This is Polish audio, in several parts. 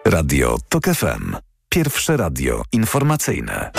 Radio TOK FM. Pierwsze radio informacyjne.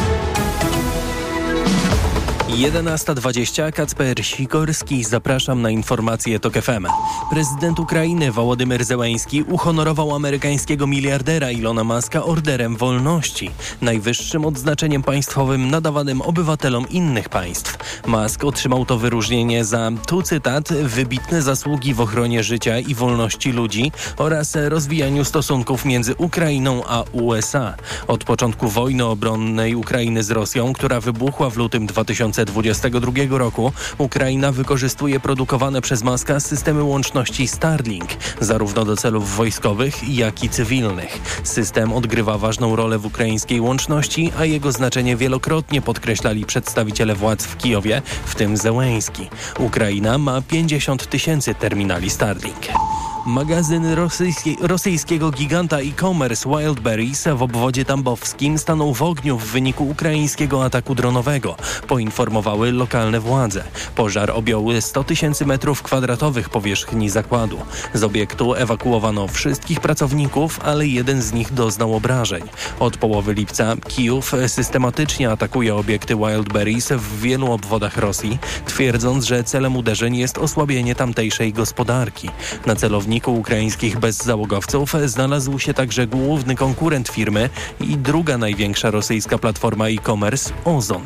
11:20. Kacper Sikorski. Zapraszam na informacje TOK FM. Prezydent Ukrainy Wołodymyr Zełenski uhonorował amerykańskiego miliardera Ilona Muska Orderem Wolności, najwyższym odznaczeniem państwowym nadawanym obywatelom innych państw. Musk otrzymał to wyróżnienie za, tu cytat, wybitne zasługi w ochronie życia i wolności ludzi oraz rozwijaniu stosunków między Ukrainą a USA. Od początku wojny obronnej Ukrainy z Rosją, która wybuchła w lutym 2022 roku, Ukraina wykorzystuje produkowane przez Muska systemy łączności Starlink, zarówno do celów wojskowych, jak i cywilnych. System odgrywa ważną rolę w ukraińskiej łączności, a jego znaczenie wielokrotnie podkreślali przedstawiciele władz w Kijowie, w tym Zełenski. Ukraina ma 50 000 terminali Starlink. Magazyn rosyjskiego giganta e-commerce Wildberries w obwodzie tambowskim stanął w ogniu w wyniku ukraińskiego ataku dronowego, poinformowały lokalne władze. Pożar objął 100 000 metrów kwadratowych powierzchni zakładu. Z obiektu ewakuowano wszystkich pracowników, ale jeden z nich doznał obrażeń. Od połowy lipca Kijów systematycznie atakuje obiekty Wildberries w wielu obwodach Rosji, twierdząc, że celem uderzeń jest osłabienie tamtejszej gospodarki. Na celowniku ukraińskich bezzałogowców znalazł się także główny konkurent firmy i druga największa rosyjska platforma e-commerce Ozon.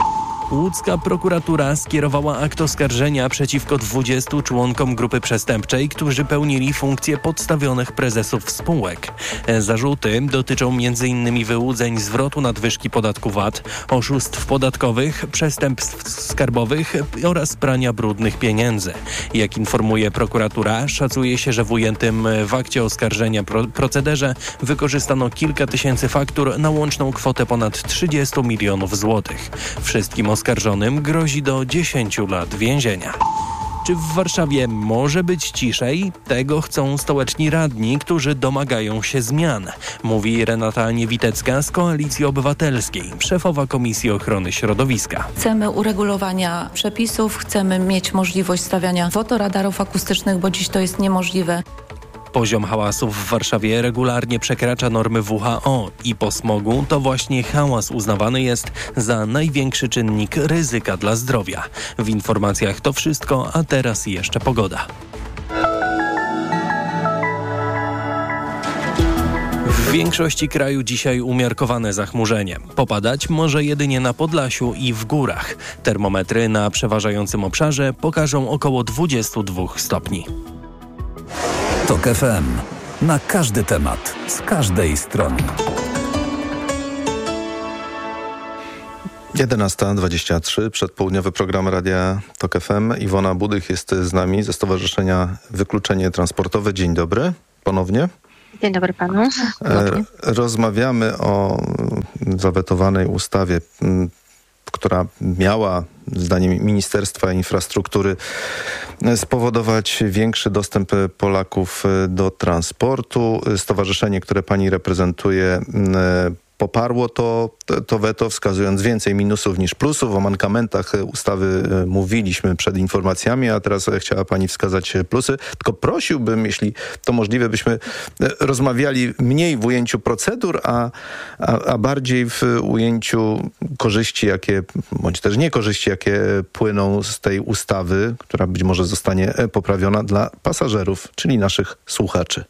Łódzka prokuratura skierowała akt oskarżenia przeciwko 20 członkom grupy przestępczej, którzy pełnili funkcje podstawionych prezesów spółek. Zarzuty dotyczą m.in. wyłudzeń zwrotu nadwyżki podatku VAT, oszustw podatkowych, przestępstw skarbowych oraz prania brudnych pieniędzy. Jak informuje prokuratura, szacuje się, że w ujętym w akcie oskarżenia procederze wykorzystano kilka tysięcy faktur na łączną kwotę ponad 30 milionów złotych. Wszystkim oskarżonym grozi do 10 lat więzienia. Czy w Warszawie może być ciszej? Tego chcą stołeczni radni, którzy domagają się zmian, mówi Renata Niewitecka z Koalicji Obywatelskiej, szefowa Komisji Ochrony Środowiska. Chcemy uregulowania przepisów, chcemy mieć możliwość stawiania fotoradarów akustycznych, bo dziś to jest niemożliwe. Poziom hałasu w Warszawie regularnie przekracza normy WHO i po smogu to właśnie hałas uznawany jest za największy czynnik ryzyka dla zdrowia. W informacjach to wszystko, a teraz jeszcze pogoda. W większości kraju dzisiaj umiarkowane zachmurzenie. Popadać może jedynie na Podlasiu i w górach. Termometry na przeważającym obszarze pokażą około 22 stopni. TOK FM. Na każdy temat, z każdej strony. 11:23, przedpołudniowy program Radia TOK FM. Iwona Budych jest z nami ze Stowarzyszenia Wykluczenie Transportowe. Dzień dobry, ponownie. Dzień dobry panu. Rozmawiamy o zawetowanej ustawie, która miała, zdaniem Ministerstwa Infrastruktury, spowodować większy dostęp Polaków do transportu. Stowarzyszenie, które pani reprezentuje, poparło to weto, wskazując więcej minusów niż plusów. O mankamentach ustawy mówiliśmy przed informacjami, a teraz chciała pani wskazać plusy. Tylko prosiłbym, jeśli to możliwe, byśmy rozmawiali mniej w ujęciu procedur, a bardziej w ujęciu korzyści, jakie, bądź też niekorzyści, jakie płyną z tej ustawy, która być może zostanie poprawiona dla pasażerów, czyli naszych słuchaczy.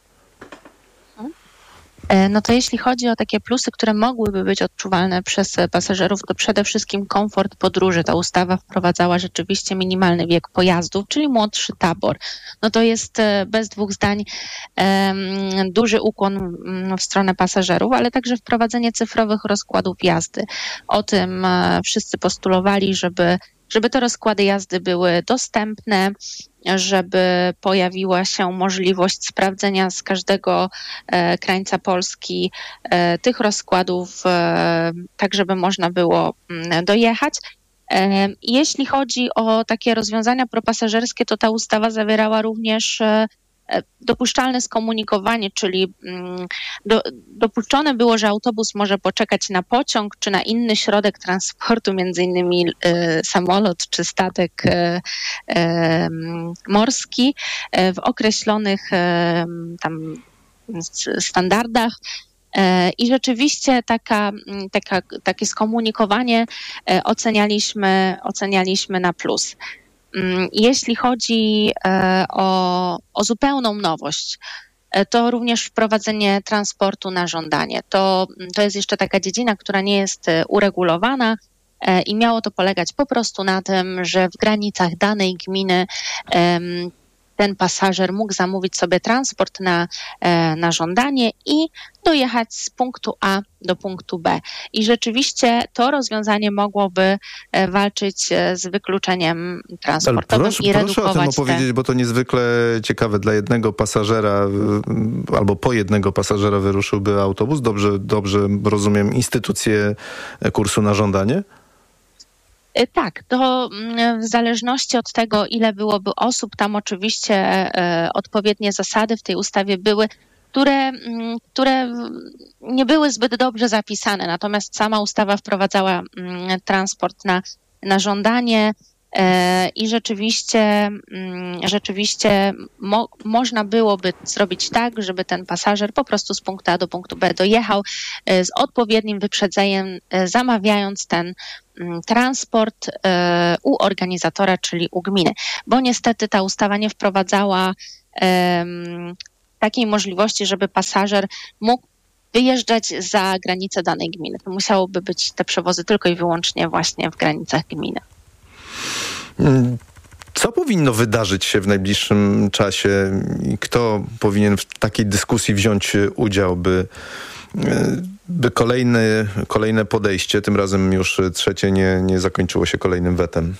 No to jeśli chodzi o takie plusy, które mogłyby być odczuwalne przez pasażerów, to przede wszystkim komfort podróży. Ta ustawa wprowadzała rzeczywiście minimalny wiek pojazdów, czyli młodszy tabor. No to jest bez dwóch zdań duży ukłon w stronę pasażerów, ale także wprowadzenie cyfrowych rozkładów jazdy. O tym wszyscy postulowali, żeby te rozkłady jazdy były dostępne, żeby pojawiła się możliwość sprawdzenia z każdego krańca Polski tych rozkładów, tak żeby można było dojechać. Jeśli chodzi o takie rozwiązania propasażerskie, to ta ustawa zawierała również dopuszczalne skomunikowanie, czyli dopuszczone było, że autobus może poczekać na pociąg czy na inny środek transportu, między innymi samolot czy statek morski w określonych tam standardach. I rzeczywiście takie skomunikowanie ocenialiśmy na plus. Jeśli chodzi o zupełną nowość, to również wprowadzenie transportu na żądanie. To jest jeszcze taka dziedzina, która nie jest uregulowana i miało to polegać po prostu na tym, że w granicach danej gminy ten pasażer mógł zamówić sobie transport na żądanie i dojechać z punktu A do punktu B. I rzeczywiście to rozwiązanie mogłoby walczyć z wykluczeniem transportowym i redukować Proszę o tym opowiedzieć, bo to niezwykle ciekawe. Dla jednego pasażera albo po jednego pasażera wyruszyłby autobus. Dobrze rozumiem instytucję kursu na żądanie? Tak, to w zależności od tego, ile byłoby osób, tam oczywiście odpowiednie zasady w tej ustawie były, które nie były zbyt dobrze zapisane. Natomiast sama ustawa wprowadzała transport na żądanie i rzeczywiście można byłoby zrobić tak, żeby ten pasażer po prostu z punktu A do punktu B dojechał z odpowiednim wyprzedzeniem, zamawiając ten transport u organizatora, czyli u gminy. Bo niestety ta ustawa nie wprowadzała takiej możliwości, żeby pasażer mógł wyjeżdżać za granicę danej gminy. To musiałoby być te przewozy tylko i wyłącznie właśnie w granicach gminy. Co powinno wydarzyć się w najbliższym czasie i kto powinien w takiej dyskusji wziąć udział, by kolejne podejście, tym razem już trzecie, nie zakończyło się kolejnym wetem?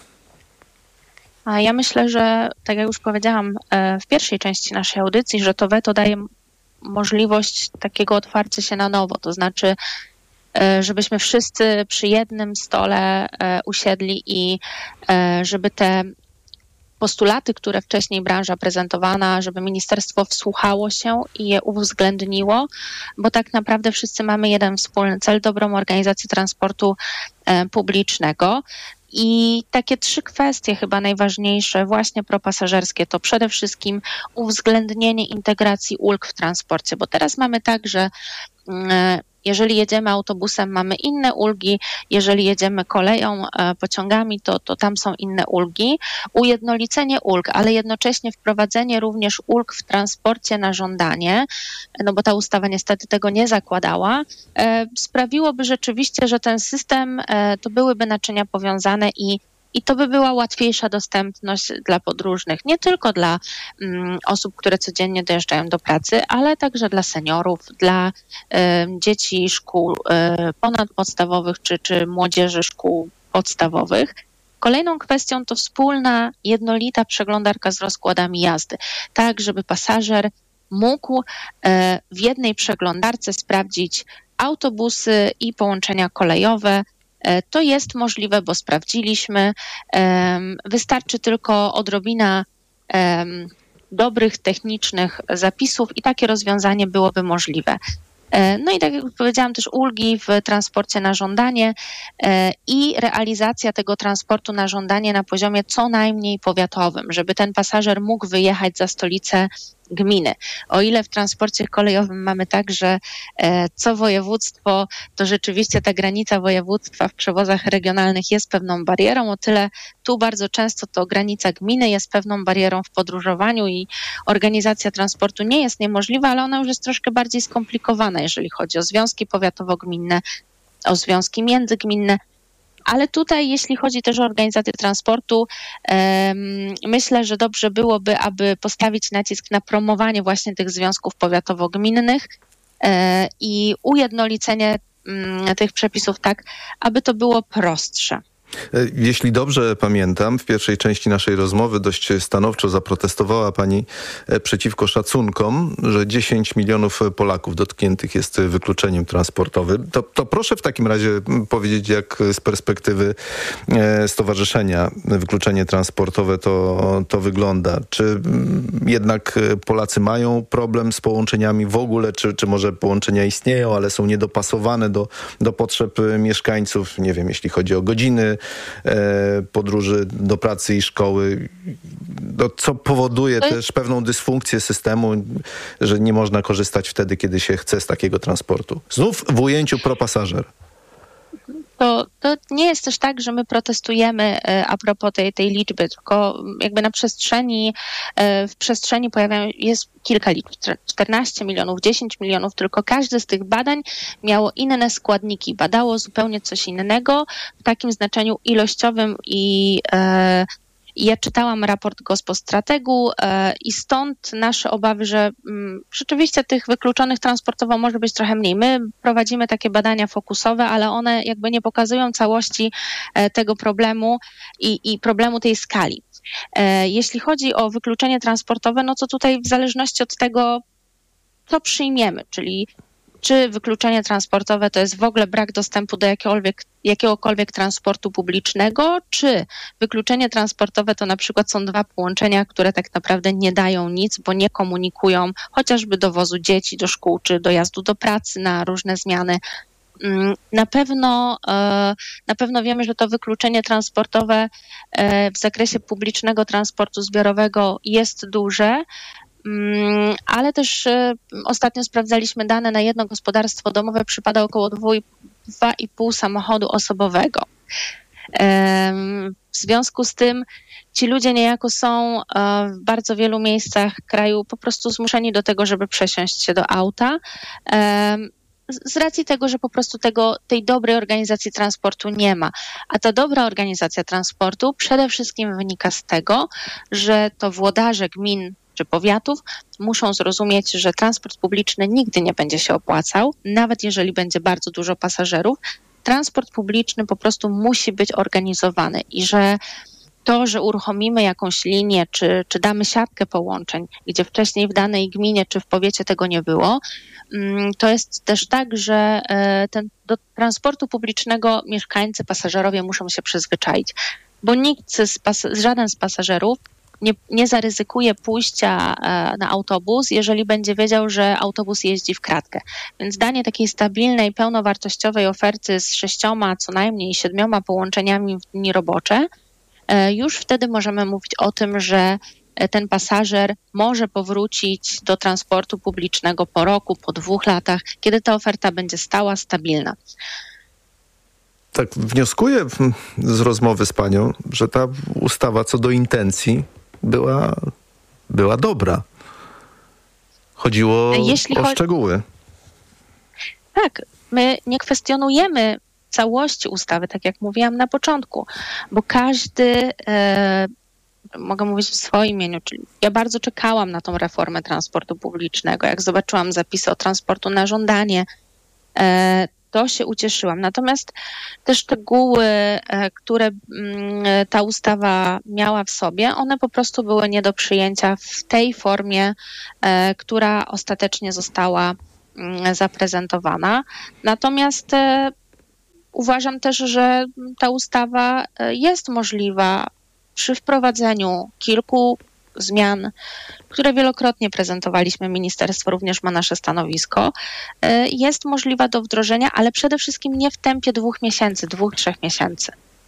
A ja myślę, że tak jak już powiedziałam w pierwszej części naszej audycji, że to weto daje możliwość takiego otwarcia się na nowo, to znaczy żebyśmy wszyscy przy jednym stole usiedli i żeby te postulaty, które wcześniej branża prezentowała, żeby ministerstwo wsłuchało się i je uwzględniło, bo tak naprawdę wszyscy mamy jeden wspólny cel, dobrą organizację transportu publicznego. I takie 3 kwestie chyba najważniejsze, właśnie propasażerskie, to przede wszystkim uwzględnienie integracji ulg w transporcie, bo teraz mamy tak, że jeżeli jedziemy autobusem, mamy inne ulgi, jeżeli jedziemy koleją, pociągami, to tam są inne ulgi. Ujednolicenie ulg, ale jednocześnie wprowadzenie również ulg w transporcie na żądanie, no bo ta ustawa niestety tego nie zakładała, sprawiłoby rzeczywiście, że ten system to byłyby naczynia powiązane i to by była łatwiejsza dostępność dla podróżnych, nie tylko dla osób, które codziennie dojeżdżają do pracy, ale także dla seniorów, dla dzieci szkół ponadpodstawowych czy młodzieży szkół podstawowych. Kolejną kwestią to wspólna, jednolita przeglądarka z rozkładami jazdy, tak żeby pasażer mógł w jednej przeglądarce sprawdzić autobusy i połączenia kolejowe. To jest możliwe, bo sprawdziliśmy. Wystarczy tylko odrobina dobrych technicznych zapisów i takie rozwiązanie byłoby możliwe. No i tak jak powiedziałam, też ulgi w transporcie na żądanie i realizacja tego transportu na żądanie na poziomie co najmniej powiatowym, żeby ten pasażer mógł wyjechać za stolicę gminy. O ile w transporcie kolejowym mamy tak, że co województwo, to rzeczywiście ta granica województwa w przewozach regionalnych jest pewną barierą, o tyle tu bardzo często to granica gminy jest pewną barierą w podróżowaniu i organizacja transportu nie jest niemożliwa, ale ona już jest troszkę bardziej skomplikowana, jeżeli chodzi o związki powiatowo-gminne, o związki międzygminne. Ale tutaj, jeśli chodzi też o organizację transportu, myślę, że dobrze byłoby, aby postawić nacisk na promowanie właśnie tych związków powiatowo-gminnych i ujednolicenie tych przepisów tak, aby to było prostsze. Jeśli dobrze pamiętam, w pierwszej części naszej rozmowy dość stanowczo zaprotestowała pani przeciwko szacunkom, że 10 milionów Polaków dotkniętych jest wykluczeniem transportowym. To proszę w takim razie powiedzieć, jak z perspektywy Stowarzyszenia Wykluczenie Transportowe to wygląda. Czy jednak Polacy mają problem z połączeniami w ogóle, czy może połączenia istnieją, ale są niedopasowane do potrzeb mieszkańców, nie wiem, jeśli chodzi o godziny podróży do pracy i szkoły, co powoduje też pewną dysfunkcję systemu, że nie można korzystać wtedy, kiedy się chce z takiego transportu. Znów w ujęciu pro pasażer. To nie jest też tak, że my protestujemy a propos tej liczby, tylko jakby w przestrzeni jest kilka liczb, 14 milionów, 10 milionów, tylko każde z tych badań miało inne składniki, badało zupełnie coś innego w takim znaczeniu ilościowym i ja czytałam raport Gospostrategu i stąd nasze obawy, że rzeczywiście tych wykluczonych transportowo może być trochę mniej. My prowadzimy takie badania fokusowe, ale one jakby nie pokazują całości tego problemu i problemu tej skali. Jeśli chodzi o wykluczenie transportowe, no to tutaj w zależności od tego, co przyjmiemy, czyli czy wykluczenie transportowe to jest w ogóle brak dostępu do jakiegokolwiek transportu publicznego, czy wykluczenie transportowe to na przykład są 2 połączenia, które tak naprawdę nie dają nic, bo nie komunikują chociażby dowozu dzieci do szkół, czy dojazdu do pracy na różne zmiany. Na pewno wiemy, że to wykluczenie transportowe w zakresie publicznego transportu zbiorowego jest duże, ale też ostatnio sprawdzaliśmy dane, na jedno gospodarstwo domowe przypada około 2,5 samochodu osobowego. W związku z tym ci ludzie niejako są w bardzo wielu miejscach kraju po prostu zmuszeni do tego, żeby przesiąść się do auta, z racji tego, że po prostu tej dobrej organizacji transportu nie ma. A ta dobra organizacja transportu przede wszystkim wynika z tego, że to włodarze gmin czy powiatów muszą zrozumieć, że transport publiczny nigdy nie będzie się opłacał, nawet jeżeli będzie bardzo dużo pasażerów. Transport publiczny po prostu musi być organizowany i że to, że uruchomimy jakąś linię, czy damy siatkę połączeń, gdzie wcześniej w danej gminie czy w powiecie tego nie było, to jest też tak, że do transportu publicznego mieszkańcy, pasażerowie muszą się przyzwyczaić, bo żaden z pasażerów nie zaryzykuje pójścia na autobus, jeżeli będzie wiedział, że autobus jeździ w kratkę. Więc danie takiej stabilnej, pełnowartościowej oferty z 6, co najmniej 7 połączeniami w dni robocze, już wtedy możemy mówić o tym, że ten pasażer może powrócić do transportu publicznego po roku, po 2 latach, kiedy ta oferta będzie stała, stabilna. Tak wnioskuję z rozmowy z panią, że ta ustawa co do intencji była dobra. Chodziło o szczegóły. Tak, my nie kwestionujemy całości ustawy, tak jak mówiłam na początku, bo każdy, mogę mówić w swoim imieniu, czyli ja bardzo czekałam na tą reformę transportu publicznego. Jak zobaczyłam zapisy o transportu na żądanie, to się ucieszyłam. Natomiast te szczegóły, które ta ustawa miała w sobie, one po prostu były nie do przyjęcia w tej formie, która ostatecznie została zaprezentowana. Natomiast uważam też, że ta ustawa jest możliwa przy wprowadzeniu kilku zmian, które wielokrotnie prezentowaliśmy. Ministerstwo również ma nasze stanowisko. Jest możliwa do wdrożenia, ale przede wszystkim nie w tempie 2 miesięcy, 2-3 miesięcy.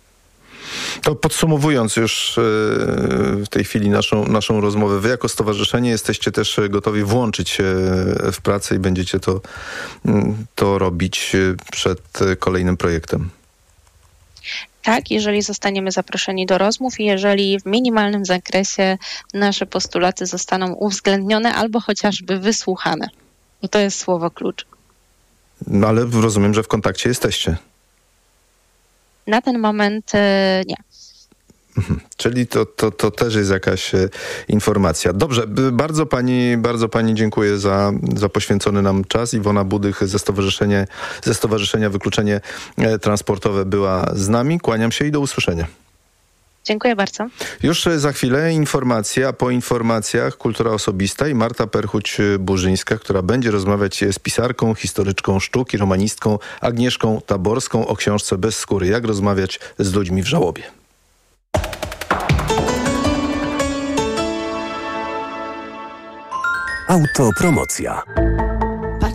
To podsumowując już w tej chwili naszą rozmowę, wy jako stowarzyszenie jesteście też gotowi włączyć się w pracę i będziecie to robić przed kolejnym projektem. Tak, jeżeli zostaniemy zaproszeni do rozmów i jeżeli w minimalnym zakresie nasze postulaty zostaną uwzględnione albo chociażby wysłuchane. Bo to jest słowo klucz. No ale rozumiem, że w kontakcie jesteście. Na ten moment nie. Czyli to też jest jakaś informacja. Dobrze, bardzo pani dziękuję za poświęcony nam czas. Iwona Budych ze Stowarzyszenia Wykluczenie Transportowe była z nami. Kłaniam się i do usłyszenia. Dziękuję bardzo. Już za chwilę informacja, po informacjach kultura osobista i Marta Perchuć-Burzyńska, która będzie rozmawiać z pisarką, historyczką sztuki, romanistką Agnieszką Taborską o książce Bez skóry. Jak rozmawiać z ludźmi w żałobie. Autopromocja.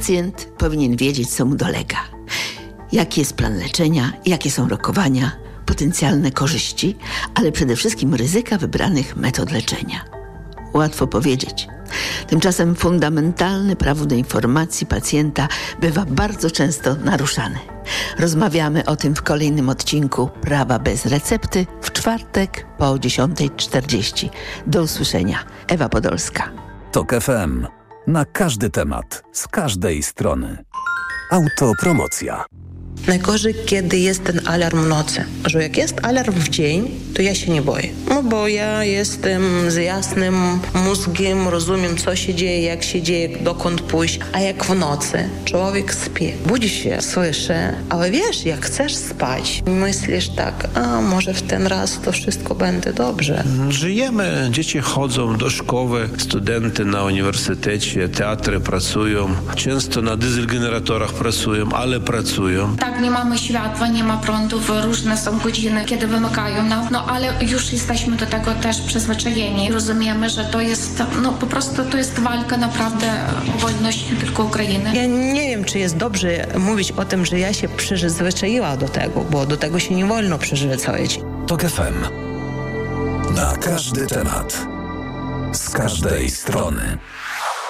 Pacjent powinien wiedzieć, co mu dolega. Jaki jest plan leczenia, jakie są rokowania, potencjalne korzyści, ale przede wszystkim ryzyka wybranych metod leczenia. Łatwo powiedzieć. Tymczasem fundamentalne prawo do informacji pacjenta bywa bardzo często naruszane. Rozmawiamy o tym w kolejnym odcinku Prawa bez recepty w czwartek po 10:40. Do usłyszenia. Ewa Podolska. TOK FM. Na każdy temat, z każdej strony. Autopromocja. Najgorzej, kiedy jest ten alarm w nocy. Że jak jest alarm w dzień, to ja się nie boję. No bo ja jestem z jasnym mózgiem, rozumiem, co się dzieje, jak się dzieje, dokąd pójść. A jak w nocy człowiek śpi, budzi się, słyszy, ale wiesz, jak chcesz spać, myślisz tak, a może w ten raz to wszystko będzie dobrze. Żyjemy, dzieci chodzą do szkoły, studenty na uniwersytecie, teatry pracują, często na dieselgeneratorach pracują, ale pracują. Tak, nie mamy światła, nie ma prądów, różne są godziny, kiedy wymykają nam, no ale już jesteśmy do tego też przyzwyczajeni. Rozumiemy, że to jest, no po prostu to jest walka naprawdę o wolność nie tylko Ukrainy. Ja nie wiem, czy jest dobrze mówić o tym, że ja się przyzwyczaiła do tego, bo do tego się nie wolno przyzwyczaić. TOK FM. Na każdy temat, z każdej strony.